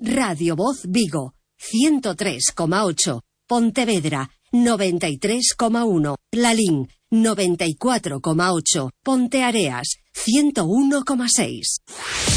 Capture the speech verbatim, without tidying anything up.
Radio Voz Vigo, ciento tres coma ocho. Pontevedra, noventa y tres coma uno. Lalín, noventa y cuatro coma ocho. Ponteareas, ciento uno coma seis.